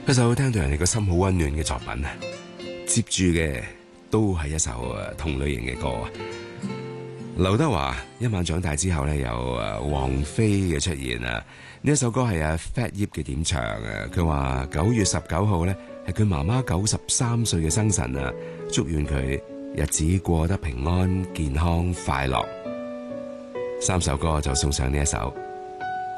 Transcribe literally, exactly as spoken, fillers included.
一首聽到人哋個心好溫暖嘅作品啊！接住嘅都係一首誒同類型嘅歌啊！劉德華一晚長大之後咧，有誒王菲嘅出現啊！呢一首歌係阿 Fat 葉嘅點唱啊！佢話九月十九號咧係佢媽媽九十三歲嘅生辰啊！祝願佢日子過得平安、健康、快樂。三首歌就送上呢一首。